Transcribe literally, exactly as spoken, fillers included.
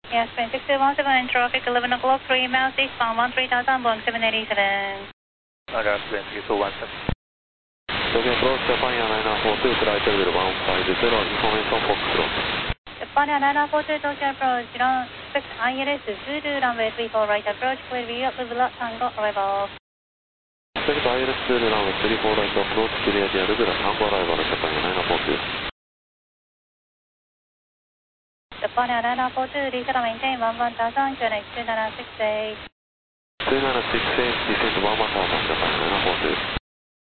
Yes, Spin six two one seven in traffic, eleven o'clock, three miles eastbound, one three thousand, Boeing seven eighty-seven. Roger, Spin six two one seven. Okay, approach Japan Air nine nine four two, flight level one five zero, information Foxtrot. Japan Air nine nine four two, Tokyo approach, ground, expect I L S Zulu, runway three four right approach, clear view up with Lula Tango, arrival. Expect I L S Zulu, runway three four right approach, clear via Lula Tango, arrival, Japan Air nine nine four two. Japan Air nine nine four two, reset and maintain one one thousand, Q N H two nine six eight. two nine six eight, descend one one thousand, Japan Air nine nine four two.